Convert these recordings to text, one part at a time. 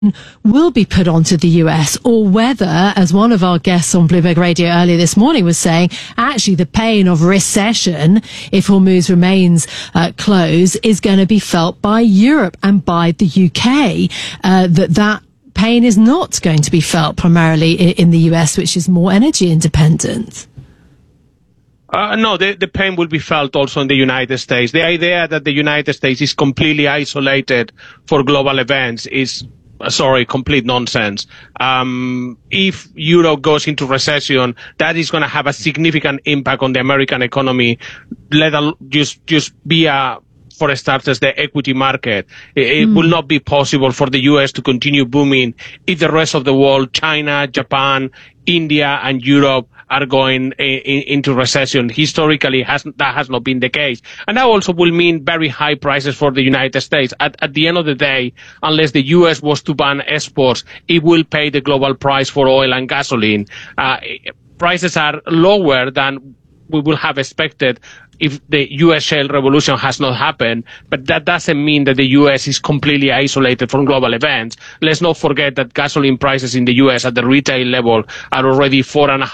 will be put onto the US, or whether, as one of our guests on Bloomberg Radio earlier this morning was saying, actually the pain of recession, if Hormuz remains closed, is going to be felt by Europe and by the UK. That pain is not going to be felt primarily in the US, which is more energy independent. No, the pain will be felt also in the United States. The idea that the United States is completely isolated for global events is, complete nonsense. If Europe goes into recession, that is going to have a significant impact on the American economy, just via, for starters, the equity market. It will not be possible for the US to continue booming if the rest of the world, China, Japan, India, and Europe are going into recession. Historically, that has not been the case. And that also will mean very high prices for the United States. At the end of the day, unless the US was to ban exports, it will pay the global price for oil and gasoline. Prices are lower than we will have expected if the U.S. shale revolution has not happened, but that doesn't mean that the U.S. is completely isolated from global events. Let's not forget that gasoline prices in the U.S. at the retail level are already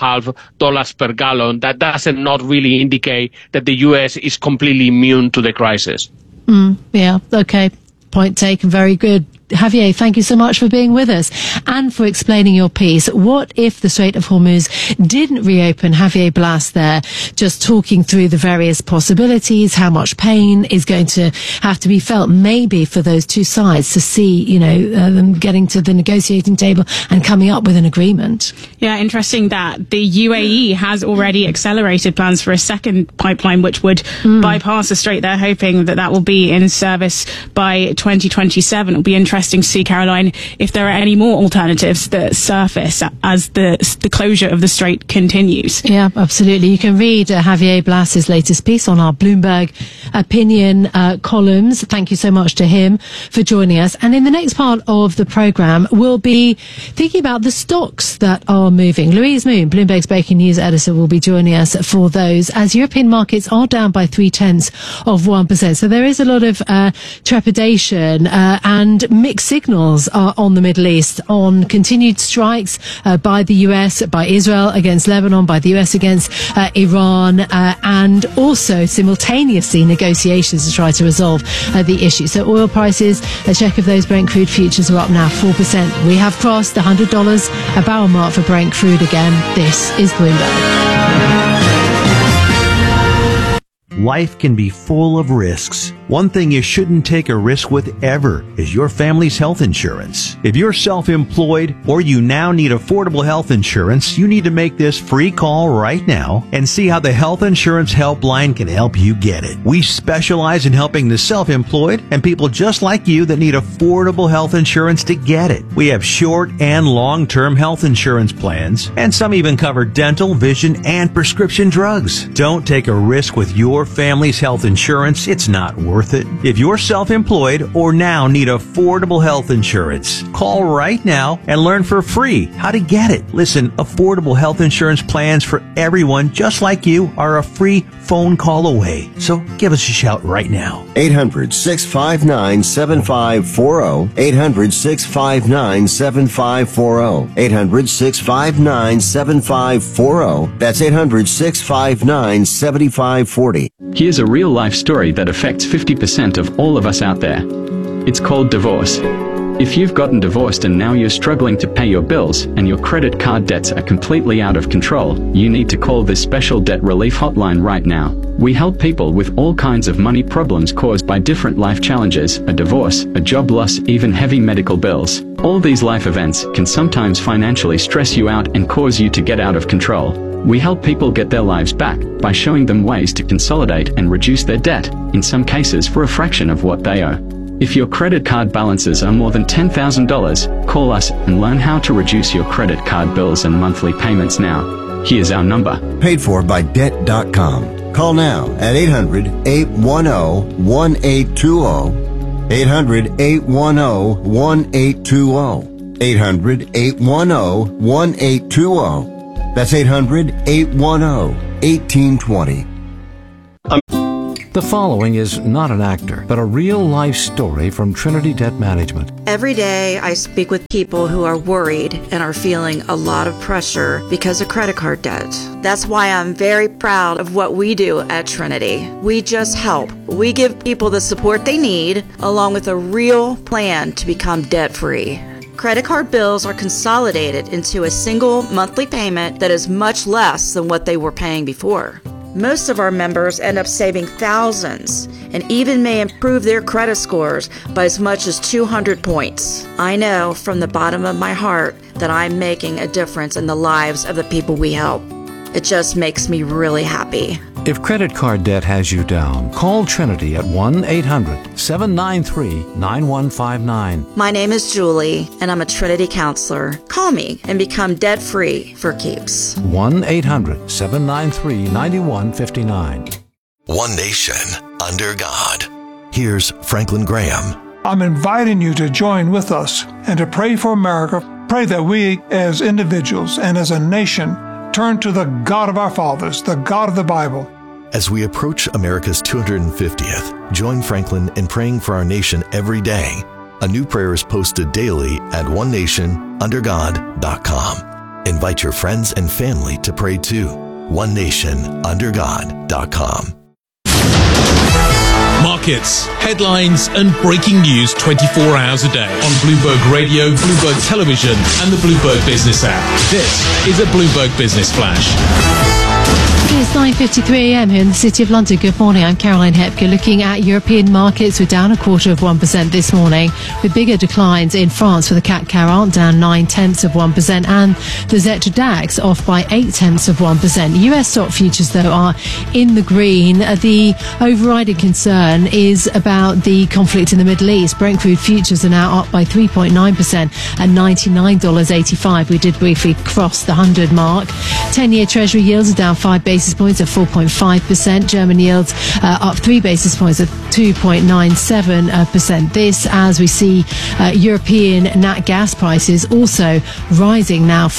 $4.50 per gallon. That doesn't not really indicate that the U.S. is completely immune to the crisis. Yeah, okay. Point taken. Very good. Javier, thank you so much for being with us and for explaining your piece. What if the Strait of Hormuz didn't reopen? Javier Blas there, just talking through the various possibilities, how much pain is going to have to be felt maybe for those two sides to see, them getting to the negotiating table and coming up with an agreement. Yeah, interesting that the UAE has already accelerated plans for a second pipeline which would bypass the strait. They're hoping that will be in service by 2027. It'll be interesting to see, Caroline, if there are any more alternatives that surface as the closure of the strait continues. Yeah, absolutely. You can read Javier Blas's latest piece on our Bloomberg opinion columns. Thank you so much to him for joining us. And in the next part of the programme, we'll be thinking about the stocks that are moving. Louise Moon, Bloomberg's Breaking News editor, will be joining us for those, as European markets are down by 0.3%. So there is a lot of trepidation and mixed signals are on the Middle East on continued strikes by the US, by Israel against Lebanon, by the US against Iran, and also simultaneously negotiations to try to resolve the issue. So oil prices, a check of those Brent crude futures are up now 4%. We have crossed the $100 a barrel mark for Brent crude again. This is Bloomberg. Life can be full of risks. One thing you shouldn't take a risk with ever is your family's health insurance. If you're self-employed or you now need affordable health insurance, you need to make this free call right now and see how the Health Insurance Helpline can help you get it. We specialize in helping the self-employed and people just like you that need affordable health insurance to get it. We have short and long-term health insurance plans, and some even cover dental, vision, and prescription drugs. Don't take a risk with your family's health insurance. It's not worth it. If you're self-employed or now need affordable health insurance, call right now and learn for free how to get it. Listen, affordable health insurance plans for everyone just like you are a free phone call away. So give us a shout right now. 800-659-7540. 800-659-7540. 800-659-7540. That's 800-659-7540. Here's a real-life story that affects 50% of all of us out there. It's called divorce. If you've gotten divorced and now you're struggling to pay your bills and your credit card debts are completely out of control, you need to call this special debt relief hotline right now. We help people with all kinds of money problems caused by different life challenges, a divorce, a job loss, even heavy medical bills. All these life events can sometimes financially stress you out and cause you to get out of control. We help people get their lives back by showing them ways to consolidate and reduce their debt, in some cases for a fraction of what they owe. If your credit card balances are more than $10,000, call us and learn how to reduce your credit card bills and monthly payments now. Here's our number. Paid for by Debt.com. Call now at 800-810-1820. 800-810-1820. 800-810-1820. That's 800-810-1820. The following is not an actor, but a real-life story from Trinity Debt Management. Every day I speak with people who are worried and are feeling a lot of pressure because of credit card debt. That's why I'm very proud of what we do at Trinity. We just help. We give people the support they need, along with a real plan to become debt-free. Credit card bills are consolidated into a single monthly payment that is much less than what they were paying before. Most of our members end up saving thousands and even may improve their credit scores by as much as 200 points. I know from the bottom of my heart that I'm making a difference in the lives of the people we help. It just makes me really happy. If credit card debt has you down, call Trinity at 1-800-793-9159. My name is Julie, and I'm a Trinity counselor. Call me and become debt-free for keeps. 1-800-793-9159. One nation under God. Here's Franklin Graham. I'm inviting you to join with us and to pray for America. Pray that we as individuals and as a nation turn to the God of our fathers, the God of the Bible. As we approach America's 250th, join Franklin in praying for our nation every day. A new prayer is posted daily at onenationundergod.com. Invite your friends and family to pray too. onenationundergod.com. Markets, headlines, and breaking news 24 hours a day on Bloomberg Radio, Bloomberg Television, and the Bloomberg Business app. This is a Bloomberg Business Flash. It's 9:53 a.m. here in the City of London. Good morning, I'm Caroline Hepker. Looking at European markets, we're down 0.25% this morning, with bigger declines in France for the CAC 40 down 0.9%, and the Xetra DAX off by 0.8%. US stock futures, though, are in the green. The overriding concern is about the conflict in the Middle East. Brent crude futures are now up by 3.9% at $99.85. We did briefly cross the 100 mark. 10-year Treasury yields are down 5 basis points at 4.5%. German yields up 3 basis points at 2.97%. This as we see European nat gas prices also rising now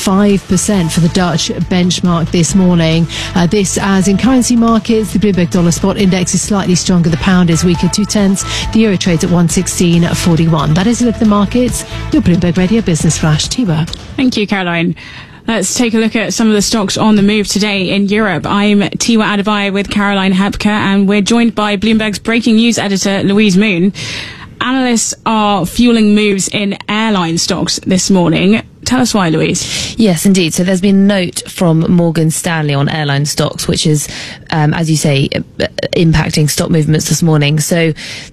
5% for the Dutch benchmark this morning. This as in currency markets, the Bloomberg Dollar Spot Index is slightly stronger. The pound is weaker 0.2. The euro trades at 116.41. That is a look at the markets. Your Bloomberg Radio Business Flash. Tiwa. Thank you, Caroline. Let's take a look at some of the stocks on the move today in Europe. I'm Tiwa Adebayo with Caroline Hepker, and we're joined by Bloomberg's breaking news editor, Louise Moon. Analysts are fueling moves in airline stocks this morning. Tell us why, Louise. Yes, indeed. So there's been a note from Morgan Stanley on airline stocks, which is, as you say, impacting stock movements this morning. So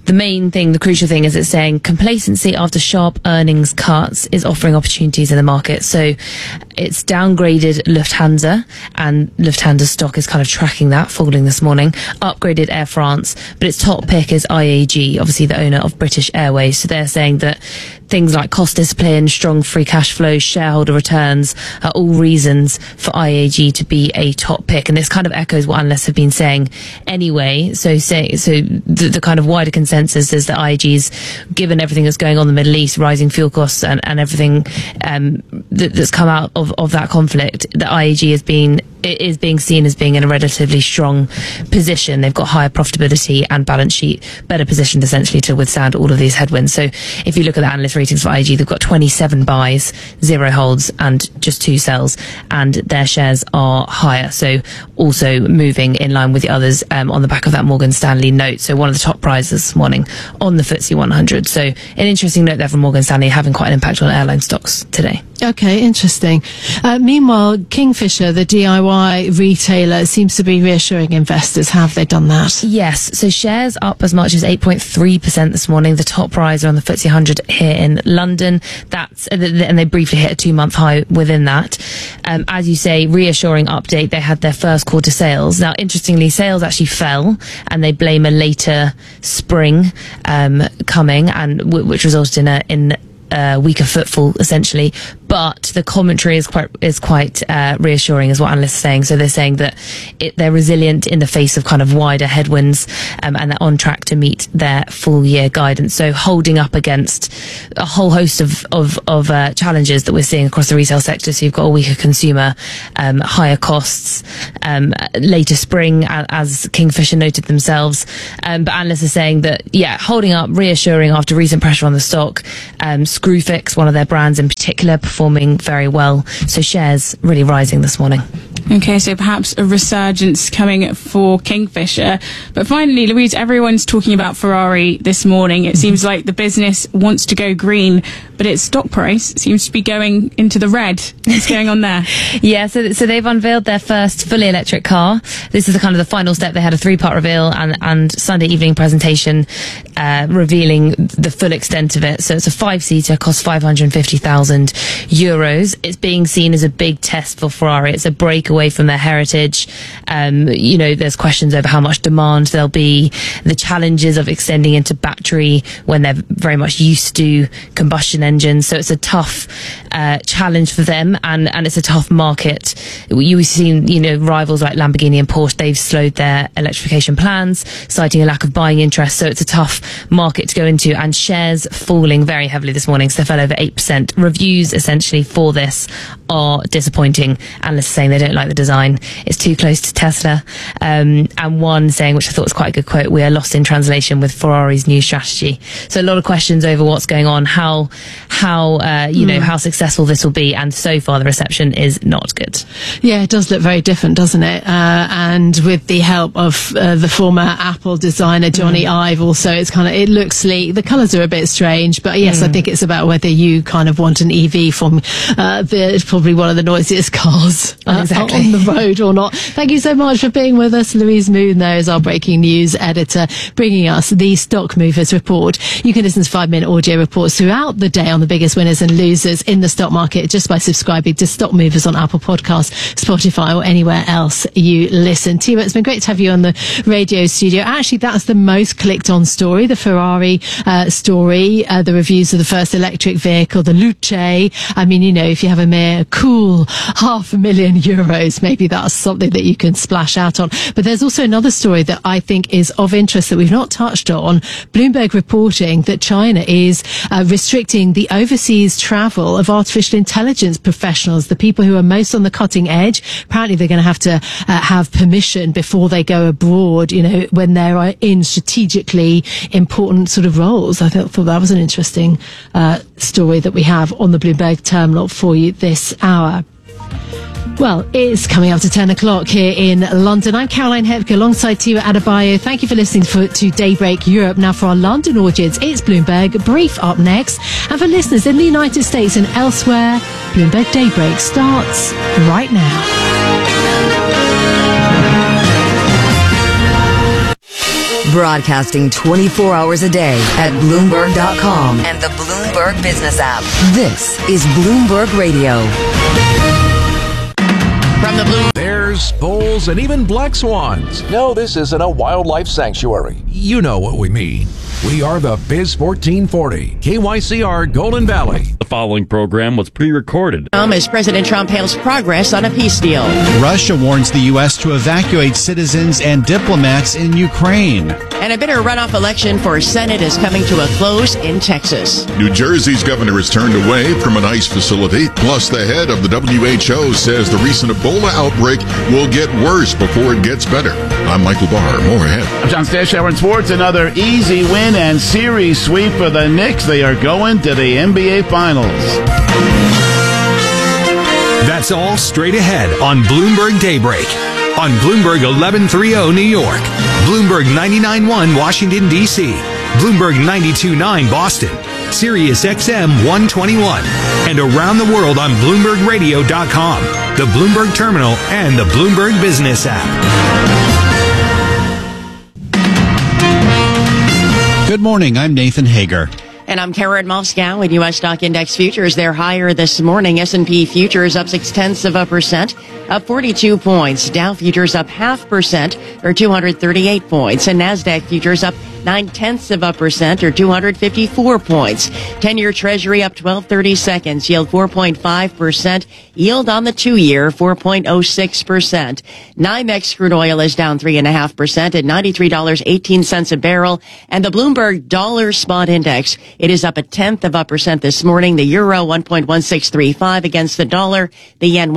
the crucial thing is it's saying complacency after sharp earnings cuts is offering opportunities in the market. So it's downgraded Lufthansa, and Lufthansa stock is kind of tracking that, falling this morning. Upgraded Air France, but its top pick is IAG, obviously the owner of British Airways. So they're saying that things like cost discipline, strong free cash flow, shareholder returns are all reasons for IAG to be a top pick. And this kind of echoes what analysts have been saying anyway. So the kind of wider consensus is that IAG's, given everything that's going on in the Middle East, rising fuel costs and everything that's come out of that conflict, that IAG is being seen as being in a relatively strong position. They've got higher profitability and balance sheet, better positioned essentially to withstand all of these headwinds. So if you look at the analyst ratings for IAG, they've got 27 buys, 0 holds and just 2 sells, and their shares are higher. So also moving in line with the others on the back of that Morgan Stanley note. So one of the top prizes this morning on the FTSE 100. So an interesting note there from Morgan Stanley, having quite an impact on airline stocks today. Okay, interesting. Meanwhile, Kingfisher, the DIY retailer, seems to be reassuring investors. Have they done that? Yes. So shares up as much as 8.3% this morning. The top riser on the FTSE 100 here in London. And they briefly hit a 2-month high within that. As you say, reassuring update. They had their first quarter sales. Now, interestingly, sales actually fell, and they blame a later spring coming, and which resulted in a weaker footfall essentially. But but the commentary is quite reassuring, is what analysts are saying. So they're saying that they're resilient in the face of kind of wider headwinds, and they're on track to meet their full year guidance. So holding up against a whole host of challenges that we're seeing across the retail sector. So you've got a weaker consumer, higher costs, later spring, as Kingfisher noted themselves. But analysts are saying that, holding up, reassuring after recent pressure on the stock. Screwfix, one of their brands in particular, performing very well. So shares really rising this morning. Okay, so perhaps a resurgence coming for Kingfisher. But finally, Louise, everyone's talking about Ferrari this morning. It seems like the business wants to go green, but its stock price seems to be going into the red. What's going on there? So they've unveiled their first fully electric car. This is the final step. They had a 3-part reveal and Sunday evening presentation revealing the full extent of it. So it's a 5-seater, costs €550,000. It's being seen as a big test for Ferrari. It's a break away from their heritage. There's questions over how much demand there'll be, the challenges of extending into battery when they're very much used to combustion engines. So it's a tough challenge for them, and it's a tough market. You've seen, rivals like Lamborghini and Porsche, they've slowed their electrification plans, citing a lack of buying interest. So it's a tough market to go into, and shares falling very heavily this morning. So they fell over 8%. Reviews essentially for this are disappointing. Analysts are saying they don't like the design. It's too close to Tesla. And one saying, which I thought was quite a good quote, "We are lost in translation with Ferrari's new strategy." So a lot of questions over what's going on, how successful this will be. And so far the reception is not good. Yeah, it does look very different, doesn't it? And with the help of the former Apple designer Johnny Ive also, it looks sleek. The colours are a bit strange, but yes, I think it's about whether you kind of want an EV from probably one of the noisiest cars on the road or not. Thank you so much for being with us. Louise Moon, there, is our breaking news editor, bringing us the Stock Movers Report. You can listen to 5-minute audio reports throughout the day on the biggest winners and losers in the stock market just by subscribing to Stock Movers on Apple Podcasts, Spotify, or anywhere else you listen. Tima, it's been great to have you on the radio studio. Actually, that's the most clicked on story, the Ferrari story, the reviews of the first electric vehicle, the Luce. I mean, if you have a mere cool €500,000, maybe that's something that you can splash out on. But there's also another story that I think is of interest that we've not touched on. Bloomberg reporting that China is restricting the overseas travel of artificial intelligence professionals, the people who are most on the cutting edge. Apparently they're going to have to have permission before they go abroad, when they're in strategically important sort of roles. I thought that was an interesting story that we have on the Bloomberg terminal for you this hour. Well, it's coming up to 10 o'clock here in London. I'm Caroline Hepke alongside Tima Adebayo. Thank you for listening to Daybreak Europe. Now for our London audience, it's Bloomberg Brief up next. And for listeners in the United States and elsewhere, Bloomberg Daybreak starts right now. Broadcasting 24 hours a day at Bloomberg.com and the Bloomberg Business app. This is Bloomberg Radio. From the blue, bears, bulls, and even black swans. No, this isn't a wildlife sanctuary. You know what we mean. We are the Biz 1440, KYCR Golden Valley. The following program was pre-recorded. As President Trump hails progress on a peace deal. Russia warns the U.S. to evacuate citizens and diplomats in Ukraine. And a bitter runoff election for Senate is coming to a close in Texas. New Jersey's governor is turned away from an ICE facility. Plus, the head of the WHO says the recent Ebola outbreak will get worse before it gets better. I'm Michael Barr. More ahead. I'm John Stashower in sports. Another easy win and series sweep for the Knicks. They are going to the NBA Finals. That's all straight ahead on Bloomberg Daybreak. On Bloomberg 1130 New York, Bloomberg 99.1 Washington, D.C., Bloomberg 92.9 Boston, Sirius XM 121, and around the world on BloombergRadio.com, the Bloomberg Terminal, and the Bloomberg Business app. Good morning, I'm Nathan Hager. And I'm Karen Moscow. In U.S. stock index futures, they're higher this morning. S&P futures up 0.6%, up 42 points. Dow futures up 0.5%, or 238 points. And NASDAQ futures up 0.9% or 254 points. 10-year Treasury up 12.30 seconds, yield 4.5%, yield on the 2-year 4.06%. NYMEX crude oil is down 3.5% at $93.18 a barrel, and the Bloomberg Dollar Spot Index, it is up 0.1% this morning. The euro 1.1635 against the dollar, the yen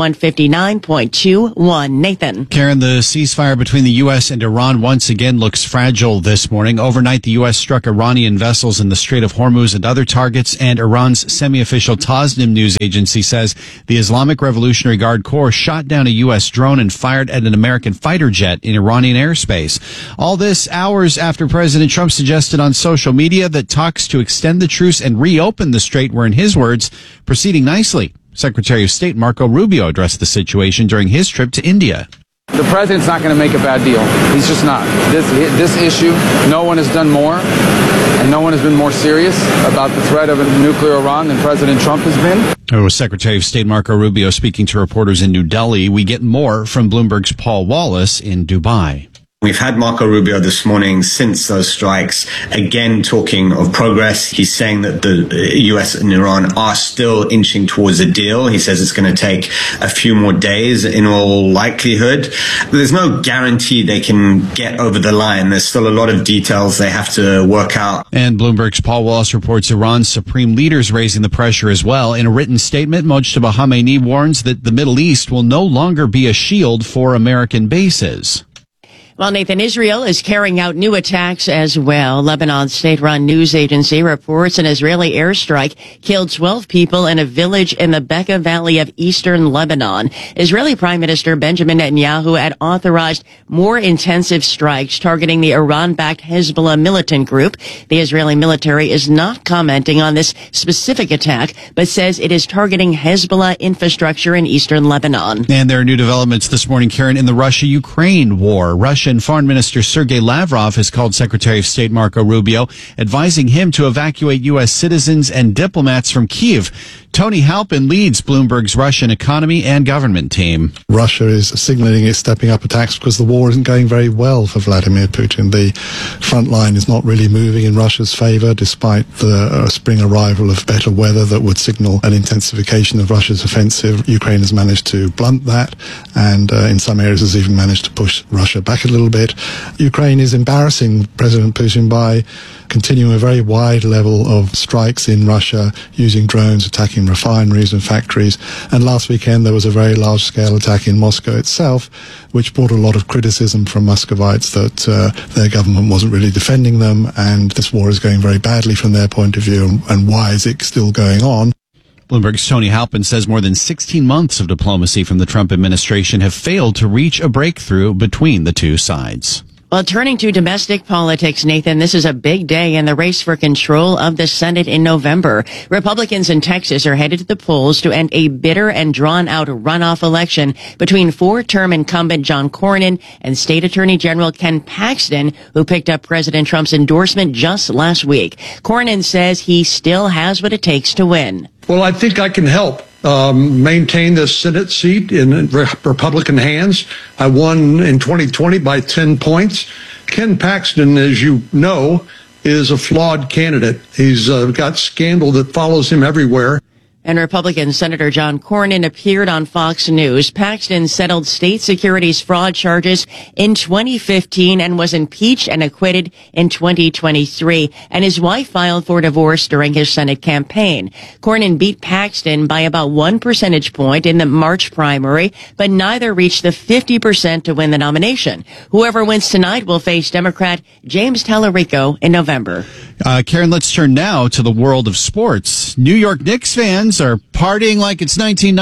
159.21. Nathan. Karen, the ceasefire between the U.S. and Iran once again looks fragile this morning. Overnight, the U.S. struck Iranian vessels in the Strait of Hormuz and other targets, and Iran's semi-official Tasnim news agency says the Islamic Revolutionary Guard Corps shot down a U.S. drone and fired at an American fighter jet in Iranian airspace. All this hours after President Trump suggested on social media that talks to extend the truce and reopen the strait were, in his words, proceeding nicely. Secretary of State Marco Rubio addressed the situation during his trip to India. The president's not going to make a bad deal. He's just not. This issue, no one has done more, and no one has been more serious about the threat of a nuclear Iran than President Trump has been. It was Secretary of State Marco Rubio speaking to reporters in New Delhi. We get more from Bloomberg's Paul Wallace in Dubai. We've had Marco Rubio this morning since those strikes, again talking of progress. He's saying that the U.S. and Iran are still inching towards a deal. He says it's going to take a few more days in all likelihood. There's no guarantee they can get over the line. There's still a lot of details they have to work out. And Bloomberg's Paul Wallace reports Iran's supreme leaders raising the pressure as well. In a written statement, Mojtaba Khamenei warns that the Middle East will no longer be a shield for American bases. Well, Nathan, Israel is carrying out new attacks as well. Lebanon's state-run news agency reports an Israeli airstrike killed 12 people in a village in the Bekaa Valley of eastern Lebanon. Israeli Prime Minister Benjamin Netanyahu had authorized more intensive strikes targeting the Iran-backed Hezbollah militant group. The Israeli military is not commenting on this specific attack, but says it is targeting Hezbollah infrastructure in eastern Lebanon. And there are new developments this morning, Karen, in the Russia-Ukraine war. Russian Foreign Minister Sergei Lavrov has called Secretary of State Marco Rubio, advising him to evacuate U.S. citizens and diplomats from Kyiv. Tony Halpin leads Bloomberg's Russian economy and government team. Russia is signaling it's stepping up attacks because the war isn't going very well for Vladimir Putin. The front line is not really moving in Russia's favor, despite the spring arrival of better weather that would signal an intensification of Russia's offensive. Ukraine has managed to blunt that, and in some areas has even managed to push Russia back a little bit. Ukraine is embarrassing President Putin by continuing a very wide level of strikes in Russia, using drones, attacking refineries and factories. And last weekend there was a very large-scale attack in Moscow itself, which brought a lot of criticism from Muscovites that their government wasn't really defending them, and this war is going very badly from their point of view, and why is it still going on? Bloomberg's Tony Halpin says more than 16 months of diplomacy from the Trump administration have failed to reach a breakthrough between the two sides. Well, turning to domestic politics, Nathan, this is a big day in the race for control of the Senate in November. Republicans in Texas are headed to the polls to end a bitter and drawn-out runoff election between four-term incumbent John Cornyn and State Attorney General Ken Paxton, who picked up President Trump's endorsement just last week. Cornyn says he still has what it takes to win. Well, I think I can help maintain the Senate seat in Republican hands. I won in 2020 by 10 points. Ken Paxton, as you know, is a flawed candidate. He's got scandal that follows him everywhere. And Republican Senator John Cornyn appeared on Fox News. Paxton settled state securities fraud charges in 2015 and was impeached and acquitted in 2023. And his wife filed for divorce during his Senate campaign. Cornyn beat Paxton by about 1 percentage point in the March primary, but neither reached the 50% to win the nomination. Whoever wins tonight will face Democrat James Tallarico in November. Karen, let's turn now to the world of sports. New York Knicks fans are partying like it's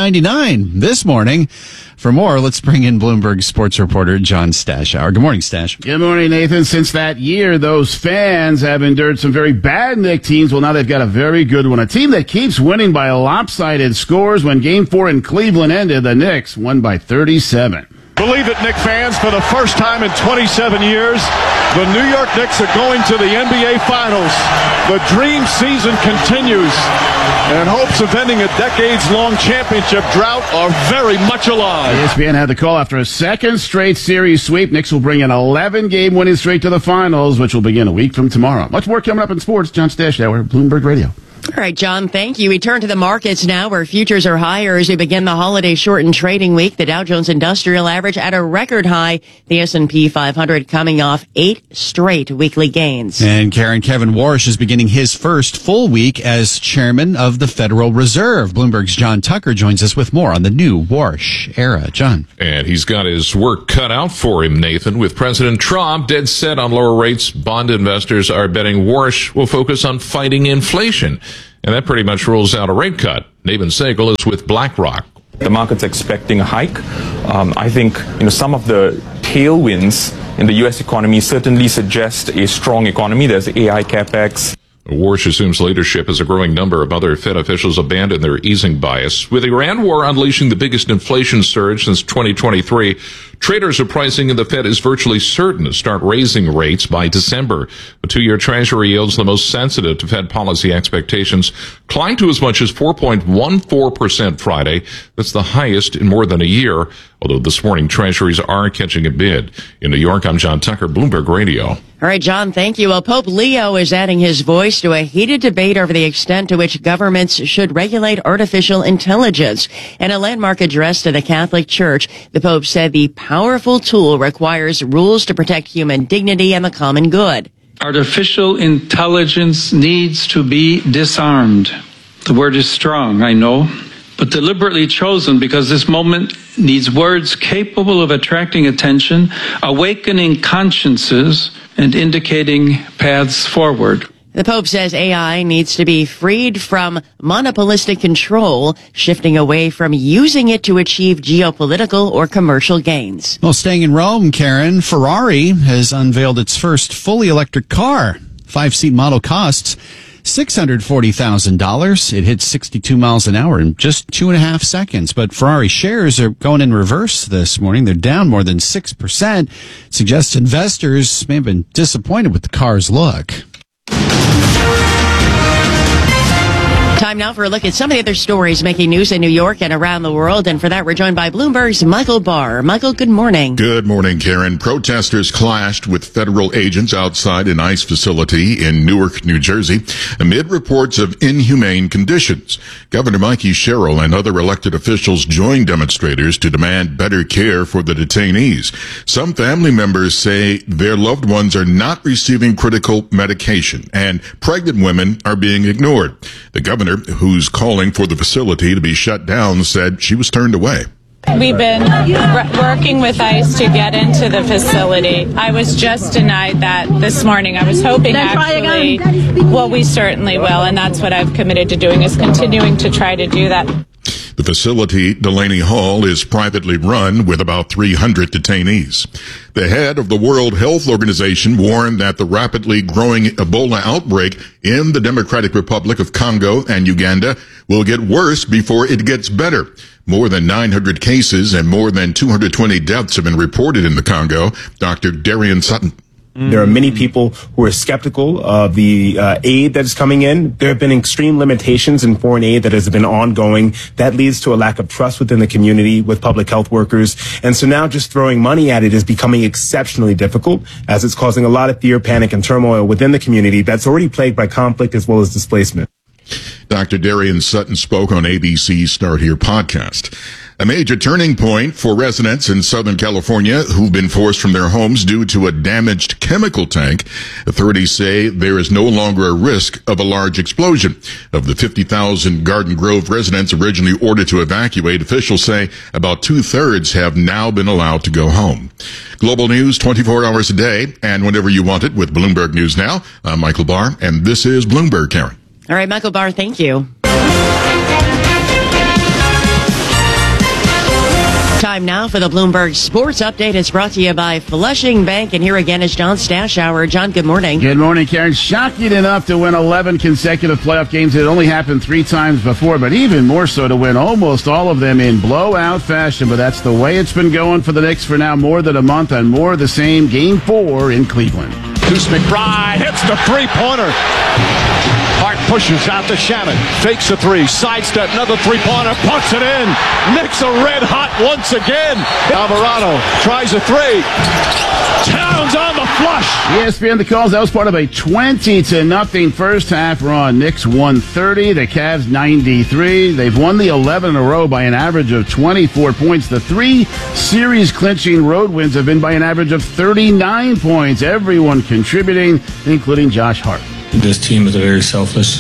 1999 this morning. For more, let's bring in Bloomberg sports reporter John Stashower. Good morning, Stash. Good morning, Nathan. Since that year, those fans have endured some very bad Knick teams. Well, now they've got a very good one. A team that keeps winning by lopsided scores. When Game 4 in Cleveland ended, the Knicks won by 37. Believe it, Knicks fans, for the first time in 27 years, the New York Knicks are going to the NBA Finals. The dream season continues, and hopes of ending a decades-long championship drought are very much alive. ESPN had the call after a second straight series sweep. Knicks will bring an 11-game winning streak to the finals, which will begin a week from tomorrow. Much more coming up in sports. John Stash Hour, Bloomberg Radio. All right, John, thank you. We turn to the markets now where futures are higher as we begin the holiday shortened trading week. The Dow Jones Industrial Average at a record high. The S&P 500 coming off 8 straight weekly gains. And Kevin Warsh is beginning his first full week as chairman of the Federal Reserve. Bloomberg's John Tucker joins us with more on the new Warsh era. John. And he's got his work cut out for him, Nathan. With President Trump dead set on lower rates, bond investors are betting Warsh will focus on fighting inflation. And that pretty much rules out a rate cut. Navin Segal is with BlackRock. The market's expecting a hike. I think some of the tailwinds in the U.S. economy certainly suggest a strong economy. There's AI capex. Warsh assumes leadership as a growing number of other Fed officials abandon their easing bias. With the Iran war unleashing the biggest inflation surge since 2023, traders are pricing in the Fed is virtually certain to start raising rates by December. The 2-year Treasury yields, the most sensitive to Fed policy expectations, climbed to as much as 4.14% Friday. That's the highest in more than a year, although this morning Treasuries are catching a bid. In New York, I'm John Tucker, Bloomberg Radio. All right, John, thank you. Well, Pope Leo is adding his voice to a heated debate over the extent to which governments should regulate artificial intelligence. In a landmark address to the Catholic Church, the Pope said the powerful tool requires rules to protect human dignity and the common good. Artificial intelligence needs to be disarmed. The word is strong, I know, but deliberately chosen because this moment needs words capable of attracting attention, awakening consciences, and indicating paths forward. The Pope says AI needs to be freed from monopolistic control, shifting away from using it to achieve geopolitical or commercial gains. Well, staying in Rome, Karen, Ferrari has unveiled its first fully electric car. 5-seat model costs $640,000. It hits 62 miles an hour in just 2.5 seconds. But Ferrari shares are going in reverse this morning. They're down more than 6%. It suggests investors may have been disappointed with the car's look. Time now for a look at some of the other stories making news in New York and around the world. And for that, we're joined by Bloomberg's Michael Barr. Michael, good morning. Good morning, Karen. Protesters clashed with federal agents outside an ICE facility in Newark, New Jersey, amid reports of inhumane conditions. Governor Mikey Sherrill and other elected officials joined demonstrators to demand better care for the detainees. Some family members say their loved ones are not receiving critical medication, and pregnant women are being ignored. The governor, who's calling for the facility to be shut down, said she was turned away. We've been working with ICE to get into the facility. I was just denied that this morning. I was hoping actually, well, we certainly will, and that's what I've committed to doing, is continuing to try to do that. The facility, Delaney Hall, is privately run with about 300 detainees. The head of the World Health Organization warned that the rapidly growing Ebola outbreak in the Democratic Republic of Congo and Uganda will get worse before it gets better. More than 900 cases and more than 220 deaths have been reported in the Congo. Dr. Darian Sutton. There are many people who are skeptical of the aid that is coming in. There have been extreme limitations in foreign aid that has been ongoing. That leads to a lack of trust within the community with public health workers. And so now just throwing money at it is becoming exceptionally difficult, as it's causing a lot of fear, panic, and turmoil within the community that's already plagued by conflict as well as displacement. Dr. Darian Sutton spoke on ABC's Start Here podcast. A major turning point for residents in Southern California who've been forced from their homes due to a damaged chemical tank. Authorities say there is no longer a risk of a large explosion. Of the 50,000 Garden Grove residents originally ordered to evacuate, officials say about 2/3 have now been allowed to go home. Global news 24 hours a day and whenever you want it with Bloomberg News Now. I'm Michael Barr, and this is Bloomberg, Karen. All right, Michael Barr, thank you. Time Time now for the Bloomberg Sports Update. It's brought to you by Flushing Bank. And here again is John Stashower. John, good morning. Good morning, Karen. Shocking enough to win 11 consecutive playoff games. It only happened 3 times before, but even more so to win almost all of them in blowout fashion. But that's the way it's been going for the Knicks for now more than a month, and more of the same. Game 4 in Cleveland. Deuce McBride hits the three-pointer. Hart pushes out to Shannon. Fakes a 3. Sidestep. Another three-pointer. Puts it in. Knicks are red hot once again. Alvarado tries a 3. Towns on the flush. ESPN the calls. That was part of a 20-0 first half run. Knicks 130. The Cavs 93. They've won the 11 in a row by an average of 24 points. The 3 series clinching road wins have been by an average of 39 points. Everyone contributing, including Josh Hart. This team is a very selfless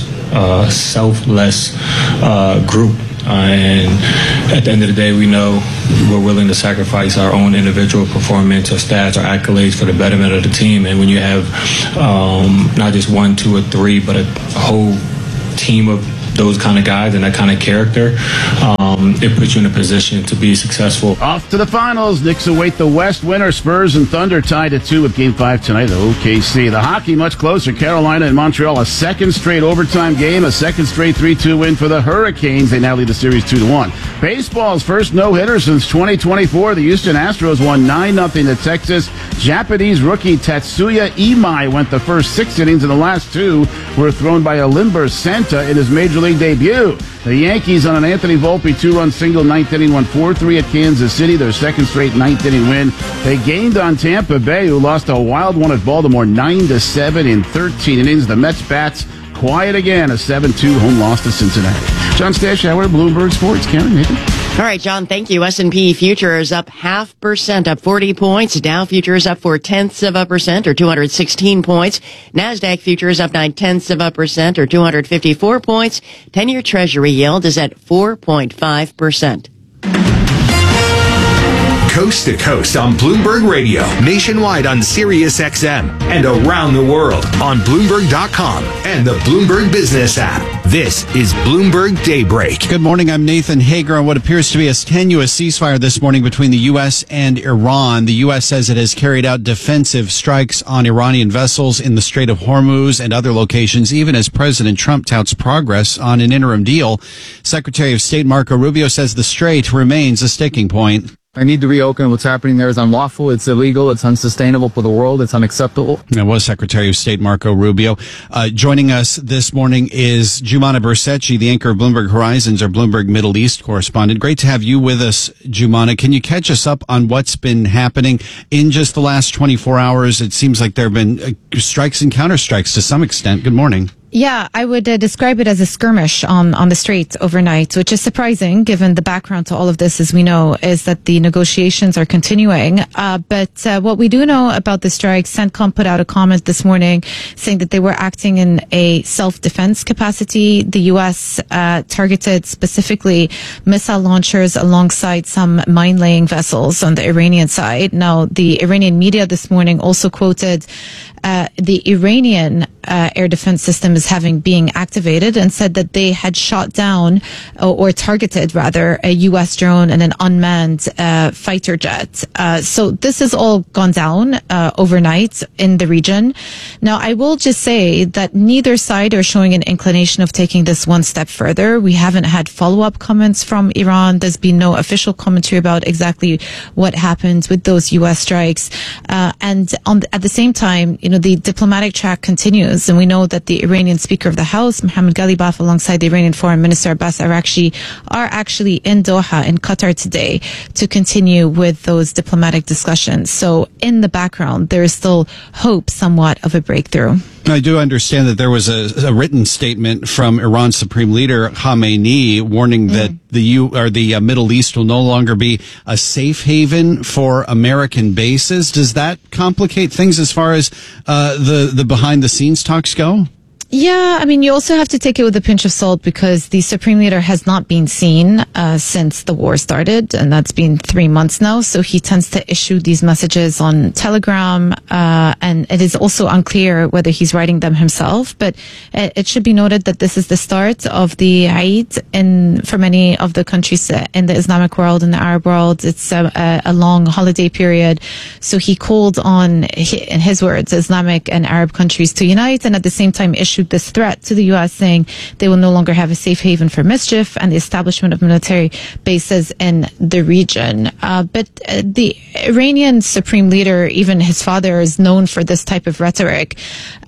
group. And at the end of the day, we know we're willing to sacrifice our own individual performance or stats or accolades for the betterment of the team. And when you have not just 1, 2, or 3, but a whole team of those kind of guys and that kind of character, it puts you in a position to be successful. Off to the finals. Knicks await the West winner. Spurs and Thunder tied at 2 with Game 5 tonight at OKC. The hockey much closer. Carolina and Montreal, a second straight overtime game, a second straight 3-2 win for the Hurricanes. They now lead the series 2-1. Baseball's first no-hitter since 2024. The Houston Astros won 9-0 to Texas. Japanese rookie Tatsuya Imai went the first 6 innings, and the last 2 were thrown by Olimber Santa in his Major League debut. The Yankees on an Anthony Volpe 2-run single 9th inning won 4-3 at Kansas City, their second straight 9th inning win. They gained on Tampa Bay, who lost a wild one at Baltimore 9-7 in 13 innings. The Mets bats quiet again, a 7-2 home loss to Cincinnati. John Stashower, Bloomberg Sports. Karen, Nathan. All right, John, thank you. S&P futures up 0.5%, up 40 points. Dow futures up 0.4% or 216 points. NASDAQ futures up 0.9% or 254 points. 10-year Treasury yield is at 4.5%. Coast to coast on Bloomberg Radio, nationwide on Sirius XM, and around the world on Bloomberg.com and the Bloomberg Business app. This is Bloomberg Daybreak. Good morning. I'm Nathan Hager on what appears to be a tenuous ceasefire this morning between the U.S. and Iran. The U.S. says it has carried out defensive strikes on Iranian vessels in the Strait of Hormuz and other locations, even as President Trump touts progress on an interim deal. Secretary of State Marco Rubio says the strait remains a sticking point. I need to reopen. What's happening there is unlawful. It's illegal. It's unsustainable for the world. It's unacceptable. That was Secretary of State Marco Rubio. Joining us this morning is Jumana Bersecci, the anchor of Bloomberg Horizons, our Bloomberg Middle East correspondent. Great to have you with us, Jumana. Can you catch us up on what's been happening in just the last 24 hours? It seems like there have been strikes and counterstrikes to some extent. Good morning. Yeah, I would describe it as a skirmish on the streets overnight, which is surprising given the background to all of this, as we know, is that the negotiations are continuing. But what we do know about the strikes, CENTCOM put out a comment this morning saying that they were acting in a self-defense capacity. The U.S. targeted specifically missile launchers alongside some mine-laying vessels on the Iranian side. Now, the Iranian media this morning also quoted the Iranian air defense system as being activated and said that they had shot down or targeted rather a U.S. drone and an unmanned fighter jet. So this has all gone down overnight in the region. Now, I will just say that neither side are showing an inclination of taking this one step further. We haven't had follow-up comments from Iran. There's been no official commentary about exactly what happened with those U.S. strikes. And at the same time, the diplomatic track continues, and we know that the Iranian Speaker of the House, Mohammad Ghalibaf, alongside the Iranian Foreign Minister Abbas Araghchi, are actually in Doha, in Qatar today, to continue with those diplomatic discussions. So in the background, there is still hope somewhat of a breakthrough. I do understand that there was a written statement from Iran's Supreme Leader Khamenei warning that the Middle East will no longer be a safe haven for American bases. Does that complicate things as far as the behind the scenes talks go? Yeah, I mean, you also have to take it with a pinch of salt because the Supreme Leader has not been seen since the war started, and that's been 3 months now. So he tends to issue these messages on Telegram, and it is also unclear whether he's writing them himself. But it should be noted that this is the start of the Eid for many of the countries in the Islamic world and the Arab world. It's a long holiday period. So he called on, in his words, Islamic and Arab countries to unite, and at the same time issued this threat to the U.S. saying they will no longer have a safe haven for mischief and the establishment of military bases in the region. But the Iranian Supreme Leader, even his father, is known for this type of rhetoric.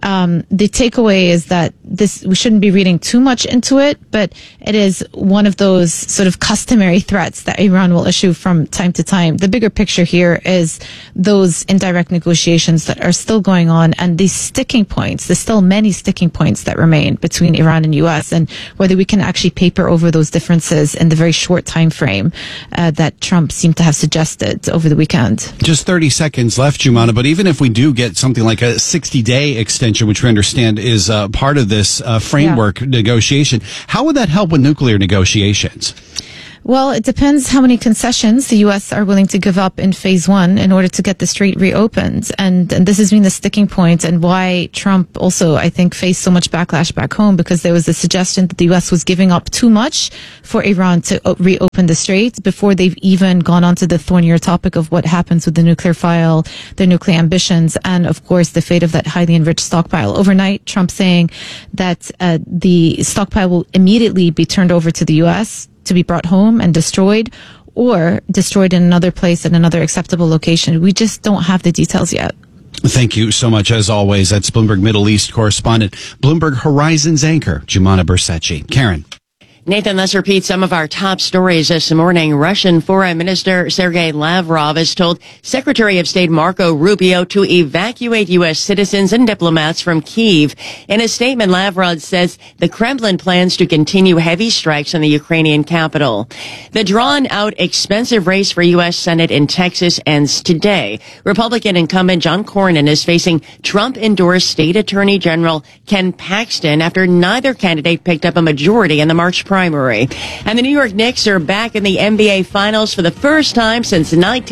The takeaway is that we shouldn't be reading too much into it, but it is one of those sort of customary threats that Iran will issue from time to time. The bigger picture here is those indirect negotiations that are still going on and these sticking points. There's still many sticking points that remain between Iran and U.S. and whether we can actually paper over those differences in the very short time frame that Trump seemed to have suggested over the weekend. Just 30 seconds left, Jumana, but even if we do get something like a 60-day extension, which we understand is part of this framework negotiation, how would that help with nuclear negotiations? Well, it depends how many concessions the U.S. are willing to give up in phase one in order to get the strait reopened. And this has been the sticking point and why Trump also, I think, faced so much backlash back home, because there was a suggestion that the U.S. was giving up too much for Iran to reopen the strait before they've even gone on to the thornier topic of what happens with the nuclear file, their nuclear ambitions, and, of course, the fate of that highly enriched stockpile. Overnight, Trump saying that the stockpile will immediately be turned over to the U.S., to be brought home and destroyed, or destroyed in another place at another acceptable location. We just don't have the details yet. Thank you so much, as always. That's Bloomberg Middle East correspondent, Bloomberg Horizons anchor, Jumana Bercetchi. Karen. Nathan, let's repeat some of our top stories this morning. Russian Foreign Minister Sergei Lavrov has told Secretary of State Marco Rubio to evacuate U.S. citizens and diplomats from Kyiv. In a statement, Lavrov says the Kremlin plans to continue heavy strikes on the Ukrainian capital. The drawn-out, expensive race for U.S. Senate in Texas ends today. Republican incumbent John Cornyn is facing Trump-endorsed State Attorney General Ken Paxton after neither candidate picked up a majority in the March primary. And the New York Knicks are back in the NBA Finals for the first time since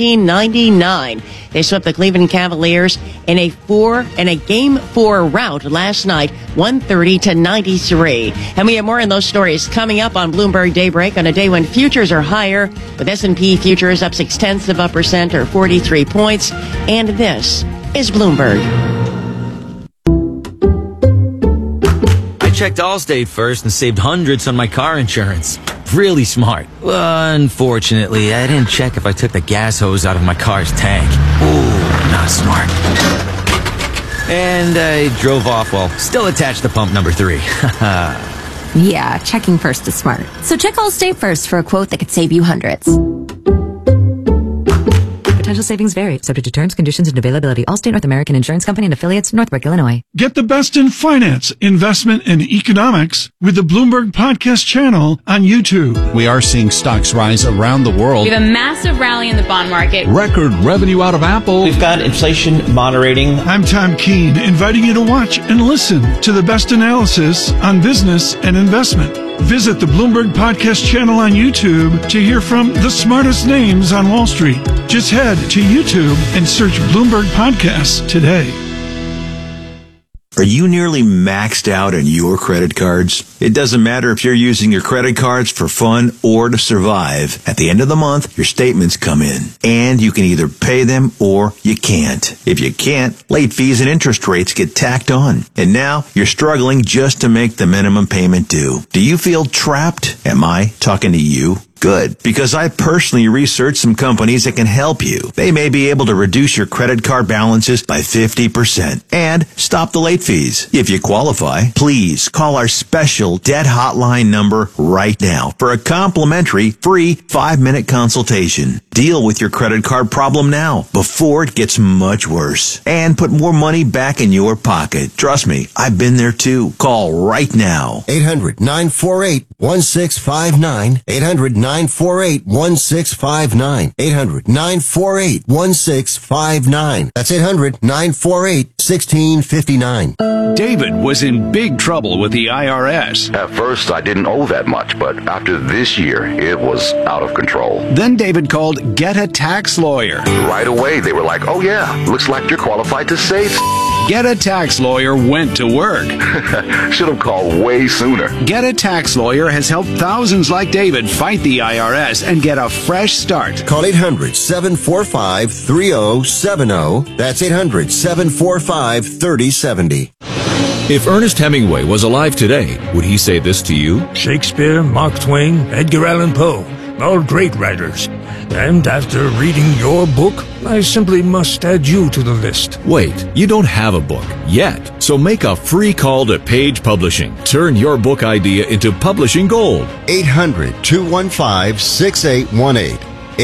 1999. They swept the Cleveland Cavaliers in a Game 4 rout last night, 130-93. And we have more on those stories coming up on Bloomberg Daybreak on a day when futures are higher, with S&P futures up 0.6% or 43 points. And this is Bloomberg. Checked Allstate first and saved hundreds on my car insurance. Really smart. Unfortunately, I didn't check if I took the gas hose out of my car's tank. Ooh, not smart. And I drove off while still attached to pump number 3. Yeah, checking first is smart. So check Allstate first for a quote that could save you hundreds. Potential savings vary, subject to terms, conditions, and availability. Allstate North American Insurance Company and affiliates, Northbrook, Illinois. Get the best in finance, investment, and economics with the Bloomberg Podcast channel on YouTube. We are seeing stocks rise around the world. We have a massive rally in the bond market. Record revenue out of Apple. We've got inflation moderating. I'm Tom Keene, inviting you to watch and listen to the best analysis on business and investment. Visit the Bloomberg Podcast channel on YouTube to hear from the smartest names on Wall Street. Just head to YouTube and search Bloomberg Podcasts today. Are you nearly maxed out on your credit cards? It doesn't matter if you're using your credit cards for fun or to survive. At the end of the month, your statements come in, and you can either pay them or you can't. If you can't, late fees and interest rates get tacked on. And now you're struggling just to make the minimum payment due. Do you feel trapped? Am I talking to you? Good, because I personally researched some companies that can help you. They may be able to reduce your credit card balances by 50% and stop the late fees. If you qualify, please call our special debt hotline number right now for a complimentary free 5-minute consultation. Deal with your credit card problem now before it gets much worse and put more money back in your pocket. Trust me, I've been there too. Call right now. 800-948-1659. 800-948-1659. 800-948-1659. 800-948-1659. That's 800-948-1659. David was in big trouble with the IRS. At first, I didn't owe that much, but after this year, it was out of control. Then David called Get a Tax Lawyer. Right away, they were like, oh yeah, looks like you're qualified to save. Get a Tax Lawyer went to work. Should have called way sooner. Get a Tax Lawyer has helped thousands like David fight the IRS and get a fresh start. Call 800-745-3070. That's 800-745-3070. If Ernest Hemingway was alive today, would he say this to you? Shakespeare, Mark Twain, Edgar Allan Poe, all great writers. And after reading your book, I simply must add you to the list. Wait, you don't have a book yet, so make a free call to Page Publishing. Turn your book idea into publishing gold. 800-215-6818.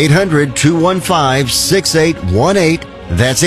800-215-6818. That's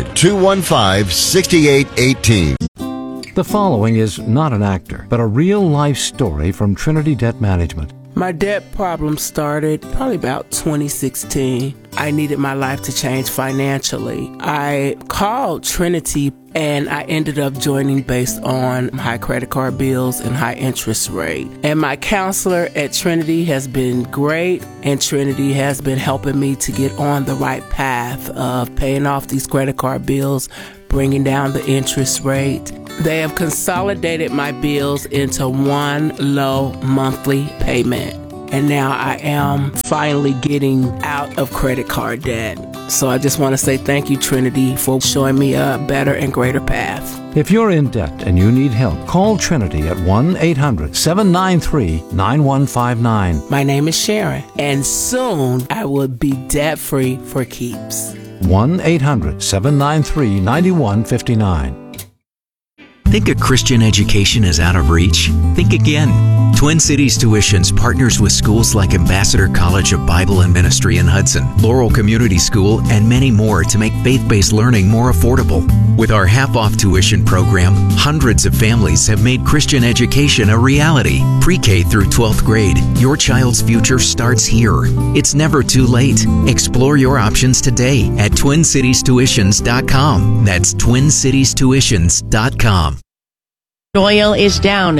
800-215-6818. The following is not an actor, but a real-life story from Trinity Debt Management. My debt problem started probably about 2016. I needed my life to change financially. I called Trinity and I ended up joining based on high credit card bills and high interest rate. And my counselor at Trinity has been great, and Trinity has been helping me to get on the right path of paying off these credit card bills, bringing down the interest rate. They have consolidated my bills into one low monthly payment. And now I am finally getting out of credit card debt. So I just want to say thank you, Trinity, for showing me a better and greater path. If you're in debt and you need help, call Trinity at 1-800-793-9159. My name is Sharon, and soon I will be debt-free for keeps. 1-800-793-9159. Think a Christian education is out of reach? Think again. Twin Cities Tuitions partners with schools like Ambassador College of Bible and Ministry in Hudson, Laurel Community School, and many more to make faith-based learning more affordable. With our half-off tuition program, hundreds of families have made Christian education a reality. Pre-K through 12th grade, your child's future starts here. It's never too late. Explore your options today at TwinCitiesTuitions.com. That's TwinCitiesTuitions.com. Oil is down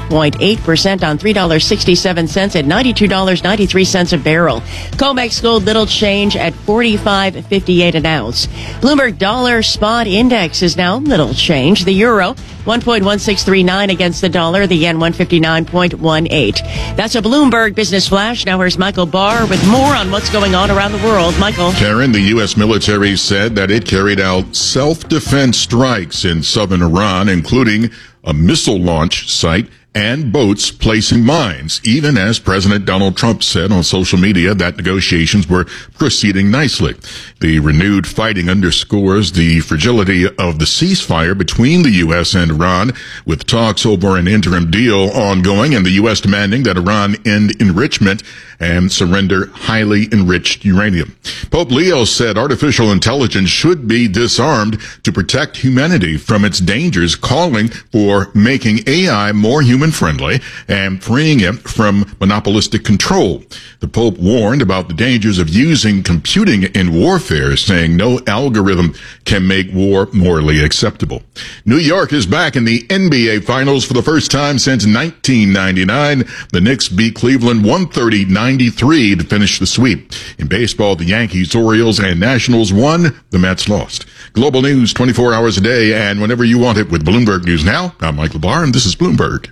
3.8% on $3.67 at $92.93 a barrel. COMEX gold little change at $45.58 an ounce. Bloomberg dollar spot index is now little change. The euro 1.1639 against the dollar. The yen 159.18. That's a Bloomberg Business Flash. Now here's Michael Barr with more on what's going on around the world. Michael. Karen, the U.S. military said that it carried out self-defense strikes in southern Iran, including a missile launch site and boats placing mines, even as President Donald Trump said on social media that negotiations were proceeding nicely. The renewed fighting underscores the fragility of the ceasefire between the U.S. and Iran, with talks over an interim deal ongoing and the U.S. demanding that Iran end enrichment and surrender highly enriched uranium. Pope Leo said artificial intelligence should be disarmed to protect humanity from its dangers, calling for making AI more human-friendly and freeing it from monopolistic control. The Pope warned about the dangers of using computing in warfare, saying no algorithm can make war morally acceptable. New York is back in the NBA Finals for the first time since 1999. The Knicks beat Cleveland 130-93 to finish the sweep. In baseball, the Yankees, Orioles, and Nationals won. The Mets lost. Global news 24 hours a day and whenever you want it with Bloomberg News Now. I'm Michael Barr, and this is Bloomberg.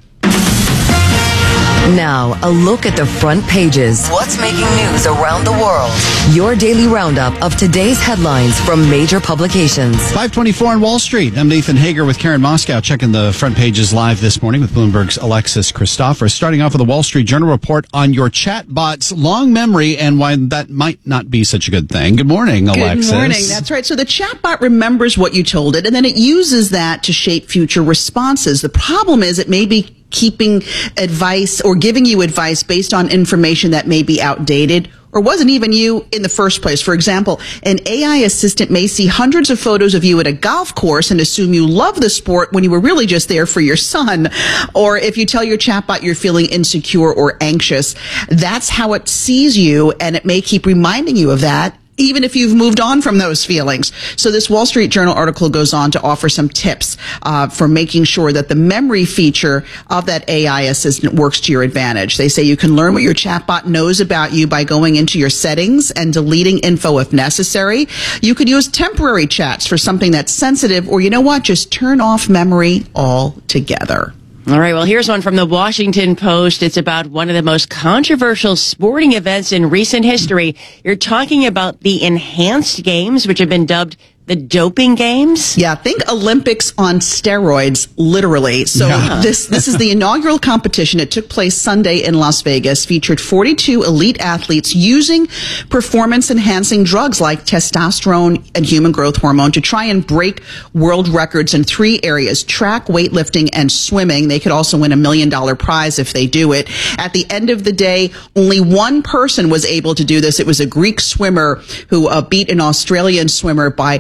Now, a look at the front pages. What's making news around the world? Your daily roundup of today's headlines from major publications. 524 on Wall Street. I'm Nathan Hager with Karen Moscow, checking the front pages live this morning with Bloomberg's Alexis Christophers. Starting off with a Wall Street Journal report on your chatbot's long memory and why that might not be such a good thing. Good morning, Alexis. Good morning. That's right. So the chatbot remembers what you told it, and then it uses that to shape future responses. The problem is it may be keeping advice or giving you advice based on information that may be outdated or wasn't even you in the first place. For example, an AI assistant may see hundreds of photos of you at a golf course and assume you love the sport when you were really just there for your son. Or if you tell your chatbot you're feeling insecure or anxious, that's how it sees you, and it may keep reminding you of that, even if you've moved on from those feelings. So this Wall Street Journal article goes on to offer some tips for making sure that the memory feature of that AI assistant works to your advantage. They say you can learn what your chatbot knows about you by going into your settings and deleting info if necessary. You could use temporary chats for something that's sensitive, or you know what, just turn off memory altogether. All right, well, here's one from the Washington Post. It's about one of the most controversial sporting events in recent history. You're talking about the enhanced games, which have been dubbed the doping games? Yeah, think Olympics on steroids, literally. So this is the inaugural competition. It took place Sunday in Las Vegas, featured 42 elite athletes using performance-enhancing drugs like testosterone and human growth hormone to try and break world records in 3 areas: track, weightlifting, and swimming. They could also win $1 million prize if they do it. At the end of the day, only one person was able to do this. It was a Greek swimmer who beat an Australian swimmer by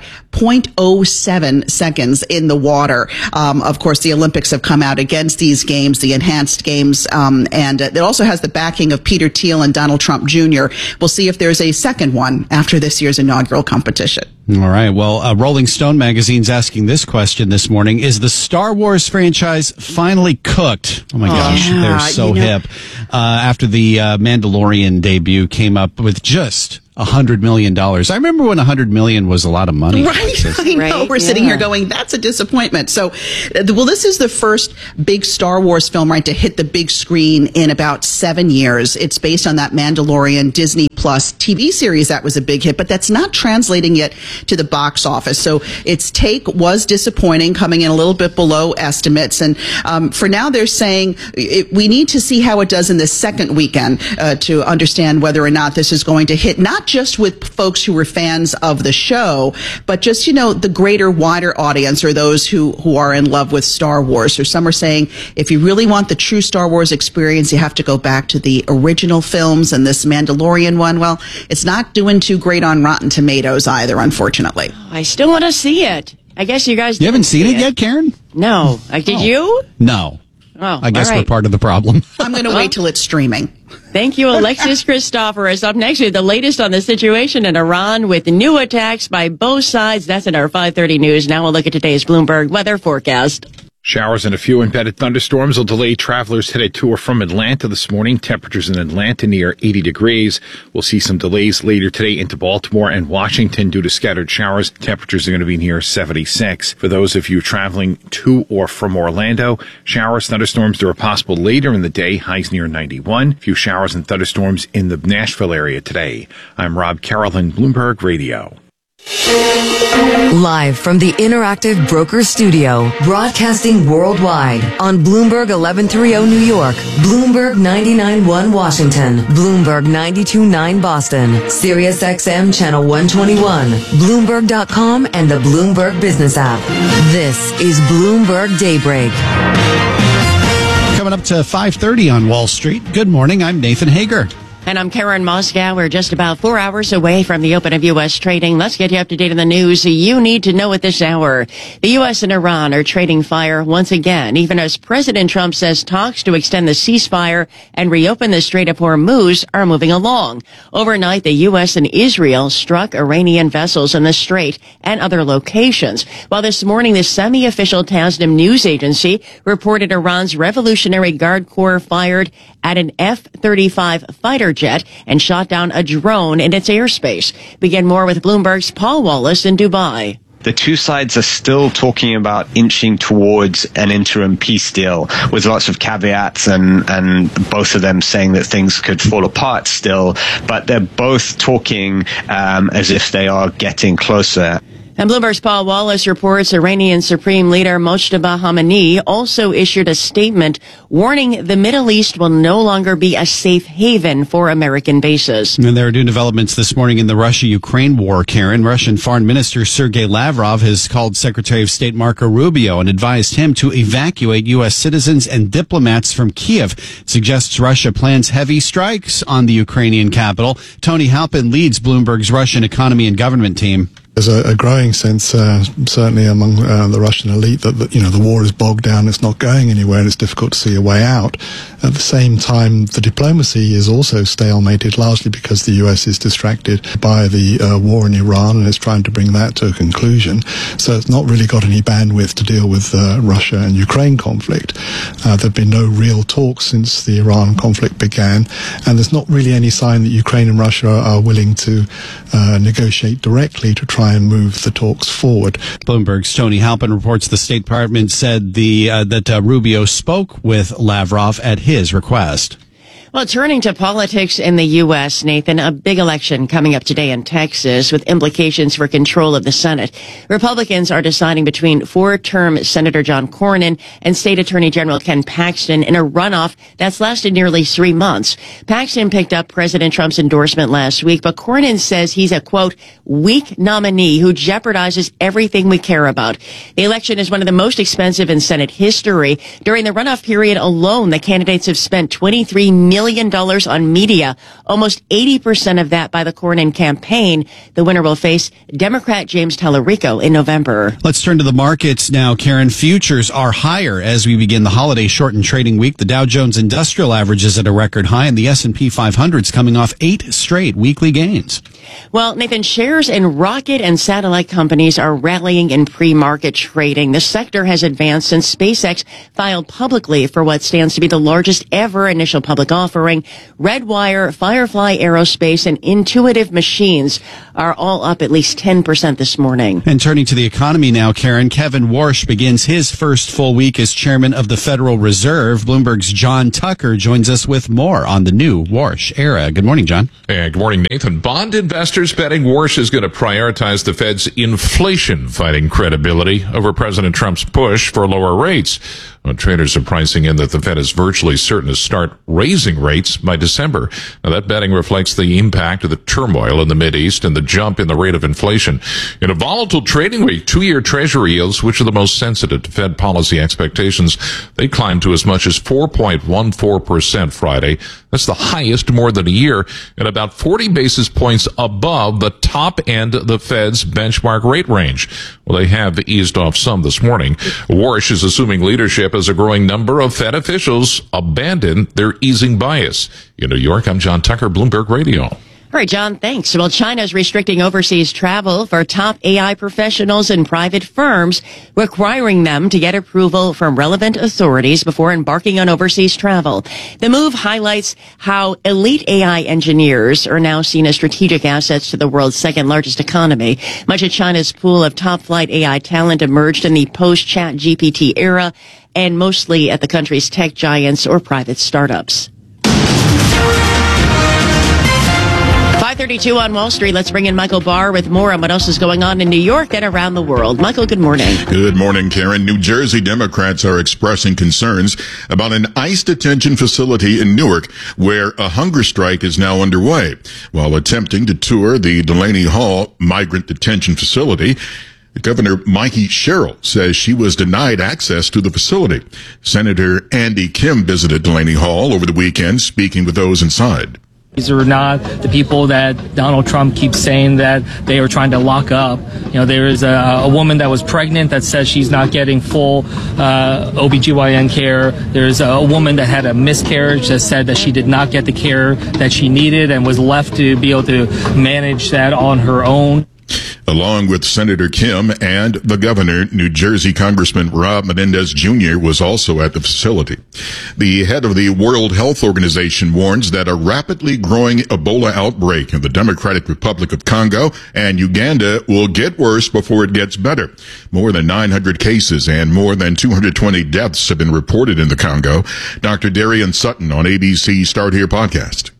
0.07 seconds in the water. Of course, the Olympics have come out against these games, the enhanced games, and it also has the backing of Peter Thiel and Donald Trump Jr. We'll see if there's a second one after this year's inaugural competition. All right. Well, Rolling Stone magazine's asking this question this morning. Is the Star Wars franchise finally cooked? Oh, my gosh. Yeah, they're so hip. After the Mandalorian debut came up with just $100 million. I remember when $100 million was a lot of money. Right. I know. We're sitting here going, that's a disappointment. So, well, this is the first big Star Wars film, right, to hit the big screen in about 7 years. It's based on that Mandalorian Disney Plus TV series that was a big hit, but that's not translating yet to the box office. So its take was disappointing, coming in a little bit below estimates. And for now, they're saying we need to see how it does in the second weekend to understand whether or not this is going to hit, not just with folks who were fans of the show, but just, you know, the greater, wider audience, or those who are in love with Star Wars. So some are saying if you really want the true Star Wars experience, you have to go back to the original films, and this Mandalorian one, well, it's not doing too great on Rotten Tomatoes either, unfortunately. I still want to see it. I guess you guys You haven't seen it yet, Karen? No. Did you? No. Oh, I guess all right. we're part of the problem. I'm going to wait till it's streaming. Thank you, Alexis Christoforous. Up next, we have the latest on the situation in Iran with new attacks by both sides. That's in our 5:30 news. Now we'll look at today's Bloomberg weather forecast. Showers and a few embedded thunderstorms will delay travelers headed to or from Atlanta this morning. Temperatures in Atlanta near 80 degrees. We'll see some delays later today into Baltimore and Washington due to scattered showers. Temperatures are going to be near 76. For those of you traveling to or from Orlando, showers, thunderstorms, are possible later in the day. Highs near 91. Few showers and thunderstorms in the Nashville area today. I'm Rob Carrollton, Bloomberg Radio. Live from the Interactive Brokers Studio, broadcasting worldwide on Bloomberg 1130 New York, Bloomberg 99.1 Washington, Bloomberg 92.9 Boston, Sirius XM Channel 121, Bloomberg.com, and the Bloomberg Business app. This is Bloomberg Daybreak. Coming up to 5:30 on Wall Street. Good morning. I'm Nathan Hager. And I'm Karen Moscow. We're just about 4 hours away from the open of U.S. trading. Let's get you up to date on the news you need to know at this hour. The U.S. and Iran are trading fire once again, even as President Trump says talks to extend the ceasefire and reopen the Strait of Hormuz are moving along. Overnight, the U.S. and Israel struck Iranian vessels in the strait and other locations. While this morning, the semi-official Tasnim news agency reported Iran's Revolutionary Guard Corps fired at an F-35 fighter jet and shot down a drone in its airspace. Begin more with Bloomberg's Paul Wallace in Dubai. The two sides are still talking about inching towards an interim peace deal with lots of caveats and both of them saying that things could fall apart still, but they're both talking as if they are getting closer. And Bloomberg's Paul Wallace reports Iranian Supreme Leader Mojtaba Khamenei also issued a statement warning the Middle East will no longer be a safe haven for American bases. And there are new developments this morning in the Russia-Ukraine war, Karen. Russian Foreign Minister Sergei Lavrov has called Secretary of State Marco Rubio and advised him to evacuate U.S. citizens and diplomats from Kiev. It suggests Russia plans heavy strikes on the Ukrainian capital. Tony Halpin leads Bloomberg's Russian economy and government team. There's a growing sense, certainly among the Russian elite, that the war is bogged down, it's not going anywhere, and it's difficult to see a way out. At the same time, the diplomacy is also stalemated, largely because the US is distracted by the war in Iran and is trying to bring that to a conclusion. So it's not really got any bandwidth to deal with Russia and Ukraine conflict. There have been no real talks since the Iran conflict began, and there's not really any sign that Ukraine and Russia are willing to negotiate directly to try and move the talks forward. Bloomberg's Tony Halpin reports the State Department said that Rubio spoke with Lavrov at his request. Well, turning to politics in the U.S., Nathan, a big election coming up today in Texas with implications for control of the Senate. Republicans are deciding between four-term Senator John Cornyn and State Attorney General Ken Paxton in a runoff that's lasted nearly 3 months. Paxton picked up President Trump's endorsement last week, but Cornyn says he's a, quote, weak nominee who jeopardizes everything we care about. The election is one of the most expensive in Senate history. During the runoff period alone, the candidates have spent $23 million on media, almost 80% of that by the Cornyn campaign. The winner will face Democrat James Tallarico in November. Let's turn to the markets now, Karen. Futures are higher as we begin the holiday shortened trading week. The Dow Jones Industrial Average is at a record high, and the S&P 500 is coming off 8 straight weekly gains. Well, Nathan, shares in rocket and satellite companies are rallying in pre-market trading. The sector has advanced since SpaceX filed publicly for what stands to be the largest ever initial public offering. Redwire, Firefly Aerospace, and Intuitive Machines are all up at least 10% this morning. And turning to the economy now, Karen, Kevin Warsh begins his first full week as chairman of the Federal Reserve. Bloomberg's John Tucker joins us with more on the new Warsh era. Good morning, John. Hey, good morning, Nathan. Bond investors betting Warsh is going to prioritize the Fed's inflation-fighting credibility over President Trump's push for lower rates. Well, traders are pricing in that the Fed is virtually certain to start raising rates by December. Now, that betting reflects the impact of the turmoil in the Mideast and the jump in the rate of inflation. In a volatile trading week, 2-year Treasury yields, which are the most sensitive to Fed policy expectations, they climbed to as much as 4.14% Friday. That's the highest in more than a year, and about 40 basis points above the top end of the Fed's benchmark rate range. Well, they have eased off some this morning. Warsh is assuming leadership as a growing number of Fed officials abandon their easing bias. In New York, I'm John Tucker, Bloomberg Radio. All right, John, thanks. Well, China's restricting overseas travel for top AI professionals and private firms, requiring them to get approval from relevant authorities before embarking on overseas travel. The move highlights how elite AI engineers are now seen as strategic assets to the world's second largest economy. Much of China's pool of top-flight AI talent emerged in the post-Chat GPT era, and mostly at the country's tech giants or private startups. 5:32 on Wall Street. Let's bring in Michael Barr with more on what else is going on in New York and around the world. Michael, good morning. Good morning, Karen. New Jersey Democrats are expressing concerns about an ICE detention facility in Newark where a hunger strike is now underway. While attempting to tour the Delaney Hall migrant detention facility, Governor Mikey Sherrill says she was denied access to the facility. Senator Andy Kim visited Delaney Hall over the weekend, speaking with those inside. These are not the people that Donald Trump keeps saying that they are trying to lock up. You know, there is a woman that was pregnant that says she's not getting full OBGYN care. There's a woman that had a miscarriage that said that she did not get the care that she needed and was left to be able to manage that on her own. Along with Senator Kim and the governor, New Jersey Congressman Rob Menendez Jr. was also at the facility. The head of the World Health Organization warns that a rapidly growing Ebola outbreak in the Democratic Republic of Congo and Uganda will get worse before it gets better. More than 900 cases and more than 220 deaths have been reported in the Congo. Dr. Darian Sutton on ABC Start Here podcast.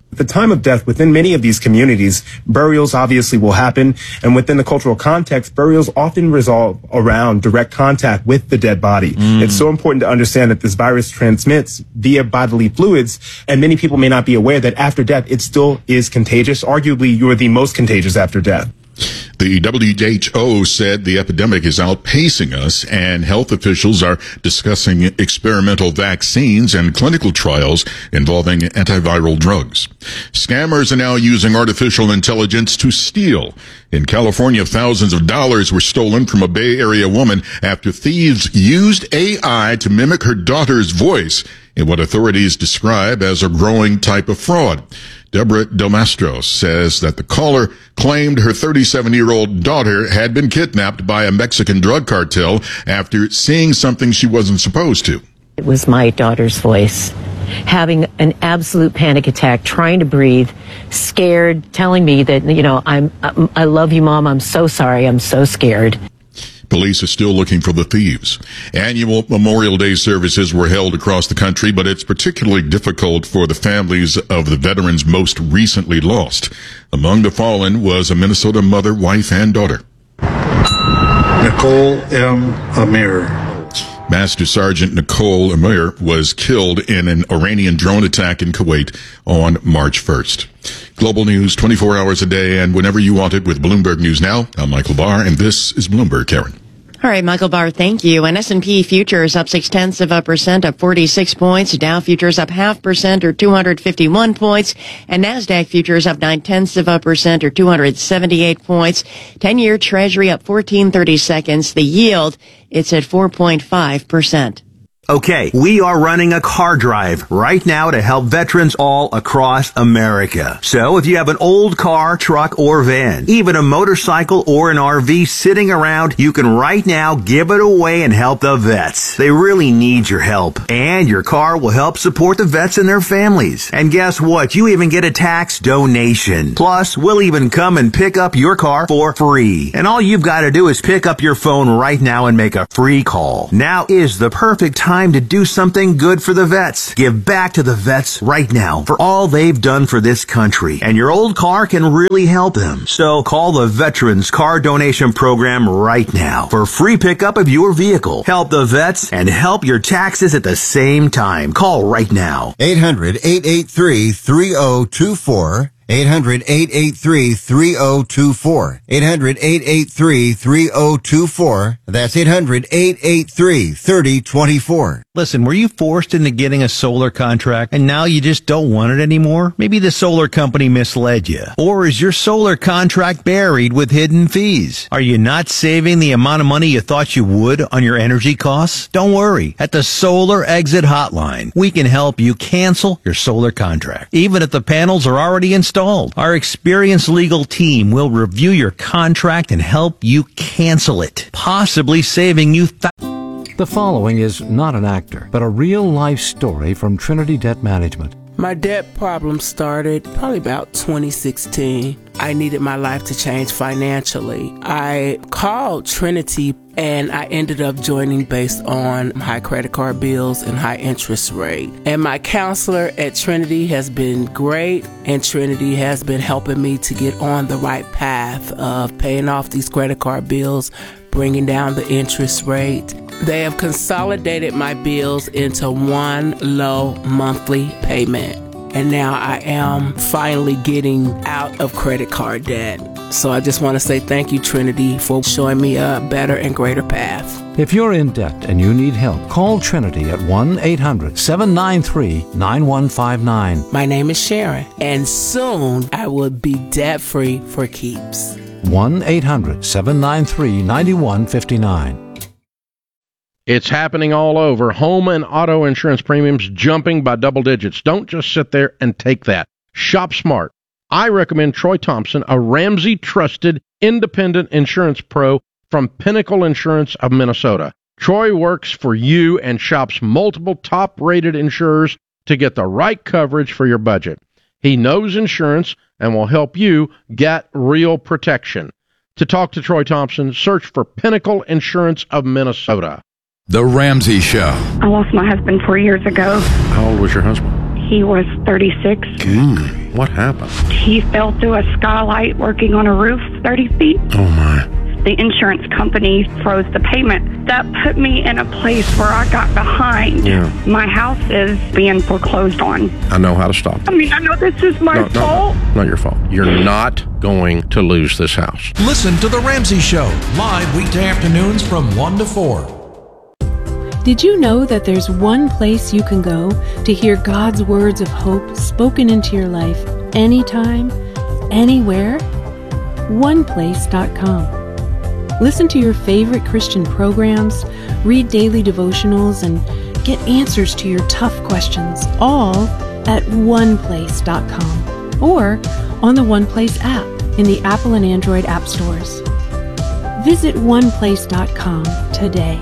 At the time of death, within many of these communities, burials obviously will happen. And within the cultural context, burials often revolve around direct contact with the dead body. It's so important to understand that this virus transmits via bodily fluids. And many people may not be aware that after death, it still is contagious. Arguably, you're the most contagious after death. The WHO said the epidemic is outpacing us, and health officials are discussing experimental vaccines and clinical trials involving antiviral drugs. Scammers are now using artificial intelligence to steal. In California, thousands of dollars were stolen from a Bay Area woman after thieves used AI to mimic her daughter's voice in what authorities describe as a growing type of fraud. Deborah Del Mastro says that the caller claimed her 37-year-old daughter had been kidnapped by a Mexican drug cartel after seeing something she wasn't supposed to. It was my daughter's voice, having an absolute panic attack, trying to breathe, scared, telling me that, I love you, Mom. I'm so sorry. I'm so scared. Police are still looking for the thieves. Annual Memorial Day services were held across the country, but it's particularly difficult for the families of the veterans most recently lost. Among the fallen was a Minnesota mother, wife, and daughter. Nicole M. Amir. Master Sergeant Nicole Amir was killed in an Iranian drone attack in Kuwait on March 1st. Global news 24 hours a day and whenever you want it with Bloomberg News Now. I'm Michael Barr, and this is Bloomberg, Karen. All right, Michael Barr, thank you. And S&P futures up 0.6%, up 46 points. Dow futures up 0.5% or 251 points. And NASDAQ futures up 0.9% or 278 points. 10-year Treasury up 14/32. The yield, it's at 4.5%. Okay, we are running a car drive right now to help veterans all across America. So if you have an old car, truck, or van, even a motorcycle or an RV sitting around, you can right now give it away and help the vets. They really need your help. And your car will help support the vets and their families. And guess what? You even get a tax donation. Plus, we'll even come and pick up your car for free. And all you've got to do is pick up your phone right now and make a free call. Now is the perfect time to do something good for the vets. Give back to the vets right now for all they've done for this country. And your old car can really help them. So call the Veterans Car Donation Program right now for free pickup of your vehicle. Help the vets and help your taxes at the same time. Call right now. 800-883-3024. 800-883-3024. 800-883-3024. That's 800-883-3024. Listen, were you forced into getting a solar contract and now you just don't want it anymore? Maybe the solar company misled you. Or is your solar contract buried with hidden fees? Are you not saving the amount of money you thought you would on your energy costs? Don't worry. At the Solar Exit Hotline, we can help you cancel your solar contract, even if the panels are already installed. Our experienced legal team will review your contract and help you cancel it, possibly saving you The following is not an actor, but a real-life story from Trinity Debt Management. My debt problem started probably about 2016. I needed my life to change financially. I called Trinity and I ended up joining based on high credit card bills and high interest rate. And my counselor at Trinity has been great, and Trinity has been helping me to get on the right path of paying off these credit card bills, bringing down the interest rate. They have consolidated my bills into one low monthly payment. And now I am finally getting out of credit card debt. So I just want to say thank you, Trinity, for showing me a better and greater path. If you're in debt and you need help, call Trinity at 1-800-793-9159. My name is Sharon, and soon I will be debt-free for keeps. 1-800-793-9159. It's happening all over. Home and auto insurance premiums jumping by double digits. Don't just sit there and take that. Shop smart. I recommend Troy Thompson, a Ramsey-trusted independent insurance pro from Pinnacle Insurance of Minnesota. Troy works for you and shops multiple top-rated insurers to get the right coverage for your budget. He knows insurance and will help you get real protection. To talk to Troy Thompson, search for Pinnacle Insurance of Minnesota. The Ramsey Show. I lost my husband 4 years ago. How old was your husband? He was 36. What happened? He fell through a skylight working on a roof 30 feet. Oh, my. The insurance company froze the payment. That put me in a place where I got behind. Yeah. My house is being foreclosed on. I know how to stop it. I mean, I know this is my fault. Not your fault. You're not going to lose this house. Listen to The Ramsey Show, live weekday afternoons from 1 to 4. Did you know that there's one place you can go to hear God's words of hope spoken into your life anytime, anywhere? OnePlace.com. Listen to your favorite Christian programs, read daily devotionals, and get answers to your tough questions, all at OnePlace.com or on the OnePlace app in the Apple and Android app stores. Visit OnePlace.com today.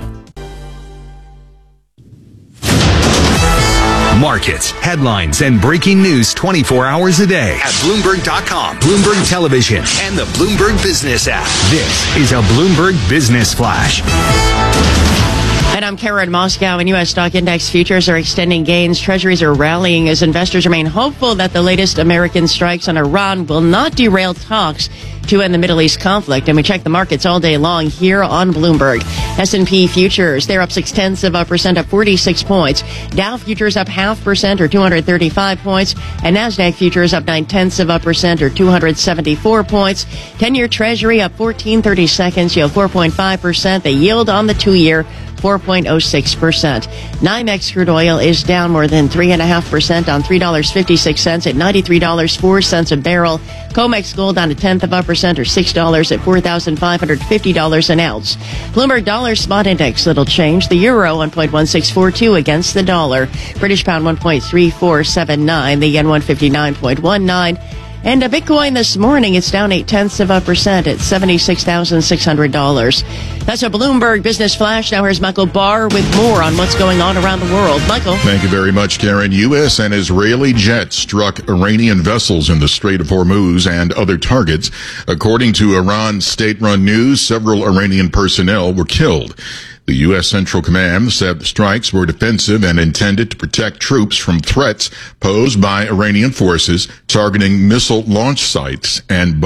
Markets, headlines, and breaking news 24 hours a day at Bloomberg.com, Bloomberg Television, and the Bloomberg Business app. This is a Bloomberg Business Flash. And I'm Karen Moscow, and U.S. stock index futures are extending gains. Treasuries are rallying as investors remain hopeful that the latest American strikes on Iran will not derail talks to end the Middle East conflict. And we check the markets all day long here on Bloomberg. S&P futures, they're up 0.6% at 46 points. Dow futures up 0.5% or 235 points. And NASDAQ futures up 0.9% or 274 points. 10-year Treasury up 14 seconds, yield 4.5%. The yield on the 2-year 4.06%. NYMEX crude oil is down more than 3.5% on $3.56 at $93.04 a barrel. COMEX gold down 0.1% or $6 at $4,550 an ounce. Bloomberg dollar spot index little change. The euro 1.1642 against the dollar. British pound 1.3479. The yen 159.19. And a Bitcoin this morning, it's down 0.8% at $76,600. That's a Bloomberg Business Flash. Now here's Michael Barr with more on what's going on around the world. Michael. Thank you very much, Karen. U.S. and Israeli jets struck Iranian vessels in the Strait of Hormuz and other targets. According to Iran state-run news, several Iranian personnel were killed. The U.S. Central Command said the strikes were defensive and intended to protect troops from threats posed by Iranian forces targeting missile launch sites and